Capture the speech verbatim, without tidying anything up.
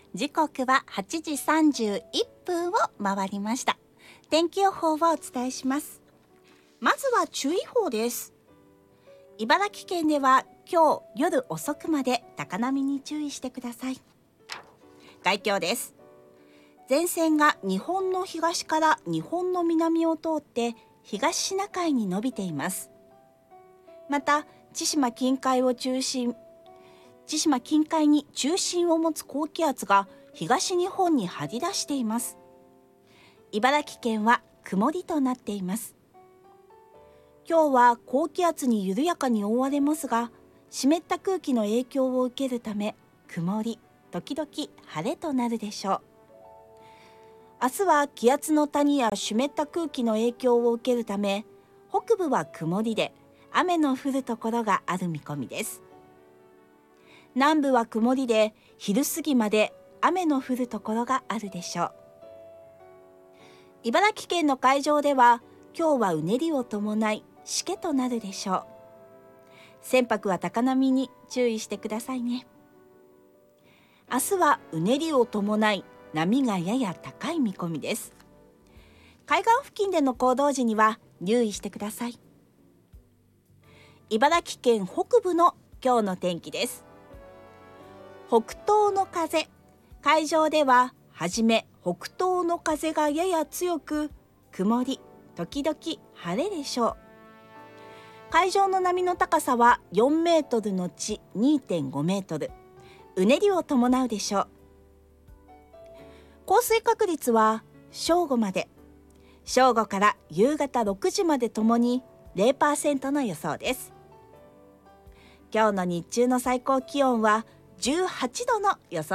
時刻ははちじさんじゅういっぷんを回りました。天気予報をお伝えします。まずは注意報です。茨城県では今日夜遅くまで高波に注意してください。概況です。前線が日本の東から日本の南を通って東シナ海に伸びています。また千島近海を中心千島近海に中心を持つ高気圧が東日本に張り出しています。茨城県は曇りとなっています。今日は高気圧に緩やかに覆われますが、湿った空気の影響を受けるため曇り時々晴れとなるでしょう。明日は気圧の谷や湿った空気の影響を受けるため、北部は曇りで雨の降るところがある見込みです。南部は曇りで昼過ぎまで雨の降るところがあるでしょう。茨城県の海上では今日はうねりを伴いしけとなるでしょう。船舶は高波に注意してくださいね。明日はうねりを伴い波がやや高い見込みです。海岸付近での行動時には留意してください。茨城県北部の今日の天気です。北東の風、海上でははじめ北東の風がやや強く、曇り時々晴れでしょう。海上の波の高さはよんメートルのち にてんごメートル、うねりを伴うでしょう。降水確率は正午まで、正午から夕方ろくじまでともに ゼロパーセント の予想です。今日の日中の最高気温はじゅうはちどの予想